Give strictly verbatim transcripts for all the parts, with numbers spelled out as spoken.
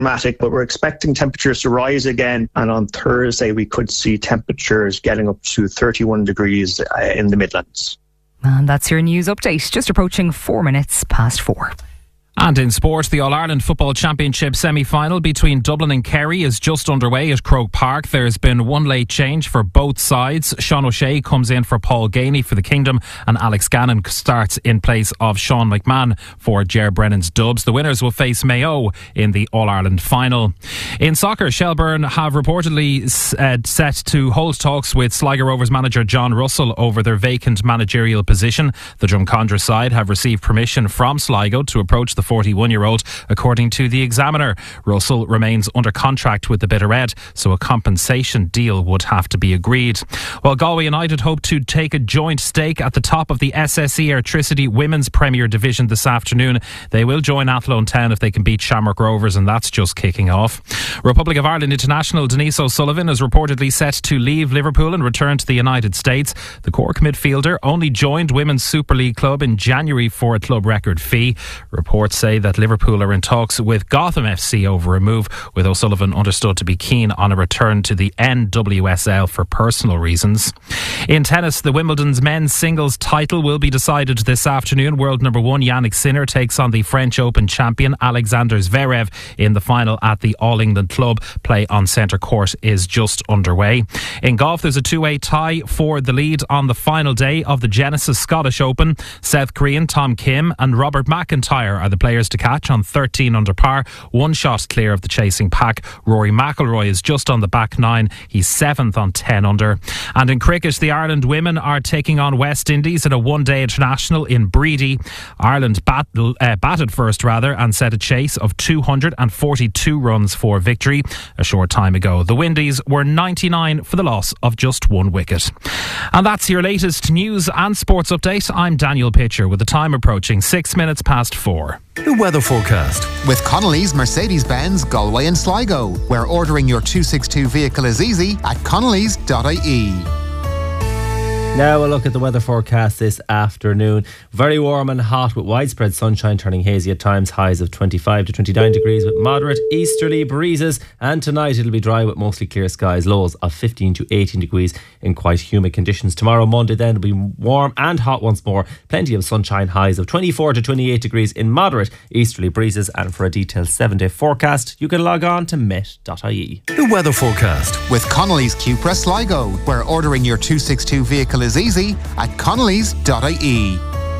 dramatic, but we're expecting temperatures to rise again, and on Thursday we could see temperatures getting up to thirty-one degrees uh, in the Midlands. And that's your news update, just approaching four minutes past four. And in sport, the All-Ireland Football Championship semi-final between Dublin and Kerry is just underway at Croke Park. There's been one late change for both sides. Sean O'Shea comes in for Paul Ganey for the Kingdom, and Alex Gannon starts in place of Sean McMahon for Ger Brennan's Dubs. The winners will face Mayo in the All-Ireland final. In soccer, Shelbourne have reportedly uh, set to hold talks with Sligo Rovers manager John Russell over their vacant managerial position. The Drumcondra side have received permission from Sligo to approach the forty-one-year-old, according to the Examiner. Russell remains under contract with the Bitter Red, so a compensation deal would have to be agreed. While Galway United hope to take a joint stake at the top of the S S E Airtricity Women's Premier Division this afternoon, they will join Athlone Town if they can beat Shamrock Rovers, and that's just kicking off. Republic of Ireland international Denise O'Sullivan is reportedly set to leave Liverpool and return to the United States. The Cork midfielder only joined Women's Super League club in January for a club record fee. Reports say that Liverpool are in talks with Gotham F C over a move, with O'Sullivan understood to be keen on a return to the N W S L for personal reasons. In tennis, the Wimbledon's men's singles title will be decided this afternoon. World number one Yannick Sinner takes on the French Open champion Alexander Zverev in the final at the All England Club. Play on centre court is just underway. In golf, there's a two-way tie for the lead on the final day of the Genesis Scottish Open. South Korean Tom Kim and Robert McIntyre are the players to catch on thirteen under par, one shot clear of the chasing pack. Rory McIlroy is just on the back nine. He's seventh on ten under. And in cricket, the Ireland women are taking on West Indies in a one-day international in Breedy. Ireland bat, uh, batted first rather and set a chase of two hundred forty-two runs for victory a short time ago. The Windies were ninety-nine for the loss of just one wicket. And that's your latest news and sports update. I'm Daniel Pitcher with the time approaching six minutes past four. The weather forecast with Connolly's Mercedes-Benz Galway and Sligo, where ordering your two sixty-two vehicle is easy at connellys dot I E. Now a look at the weather forecast this afternoon. Very warm and hot with widespread sunshine turning hazy at times. Highs of twenty-five to twenty-nine degrees with moderate easterly breezes. And tonight it'll be dry with mostly clear skies. Lows of fifteen to eighteen degrees in quite humid conditions. Tomorrow, Monday, then it'll be warm and hot once more. Plenty of sunshine. Highs of twenty-four to twenty-eight degrees in moderate easterly breezes. And for a detailed seven-day forecast, you can log on to met dot I E. The weather forecast with Connolly's Cupra Sligo, where ordering your two sixty-two vehicle is easy at connellys dot I E.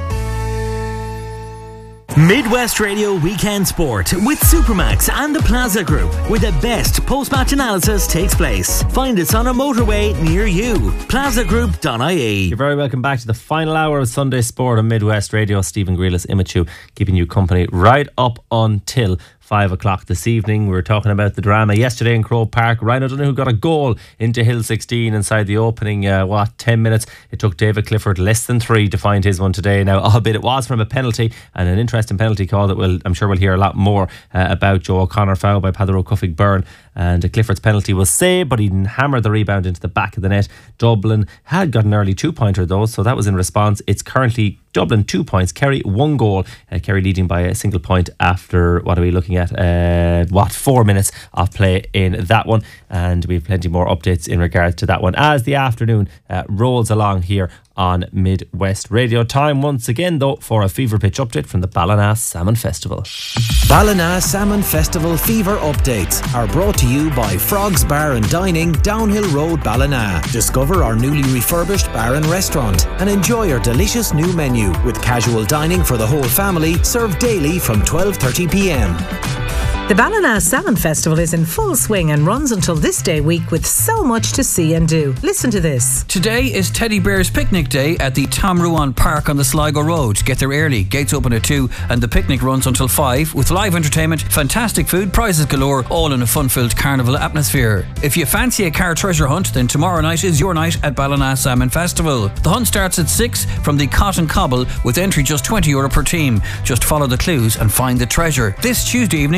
Midwest Radio Weekend Sport with Supermax and the Plaza Group, where the best post-match analysis takes place. Find us on a motorway near you. plaza group dot I E. You're very welcome back to the final hour of Sunday Sport on Midwest Radio. Stephen Grealis Imichu keeping you company right up until five o'clock this evening. We were talking about the drama yesterday in Croke Park. Ryan O'Donoghue got a goal into Hill sixteen inside the opening, uh, what, ten minutes. It took David Clifford less than three to find his one today. Now, albeit it was from a penalty, and an interesting penalty call that we'll, I'm sure we'll hear a lot more uh, about. Joe O'Connor foul by Peadar Ó Cuffig Byrne, and uh, Clifford's penalty was saved, but he hammered the rebound into the back of the net. Dublin had got an early two-pointer though, so that was in response. It's currently Dublin two points, Kerry one goal. Uh, Kerry leading by a single point after, what are we looking at? Uh, what, four minutes of play in that one. And we have plenty more updates in regard to that one as the afternoon uh, rolls along here on Midwest Radio. Time once again though for a fever pitch update from the Ballina Salmon Festival. Ballina Salmon Festival fever updates are brought to you by Frogs Bar and Dining, Downhill Road, Ballina. Discover our newly refurbished bar and restaurant and enjoy our delicious new menu with casual dining for the whole family, served daily from twelve thirty p m. The Ballina Salmon Festival is in full swing and runs until this day week with so much to see and do. Listen to this. Today is Teddy Bear's Picnic Day at the Tom Ruan Park on the Sligo Road. Get there early. Gates open at two and the picnic runs until five with live entertainment, fantastic food, prizes galore, all in a fun-filled carnival atmosphere. If you fancy a car treasure hunt, then tomorrow night is your night at Ballina Salmon Festival. The hunt starts at six from the Cotton Cobble with entry just twenty euro per team. Just follow the clues and find the treasure. This Tuesday evening we'll find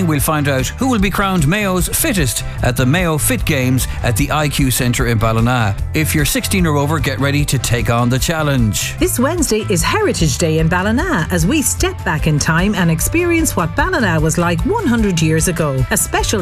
find out who will be crowned Mayo's fittest at the Mayo Fit Games at the I Q Centre in Ballina. If you're sixteen or over, get ready to take on the challenge. This Wednesday is Heritage Day in Ballina as we step back in time and experience what Ballina was like one hundred years ago. A special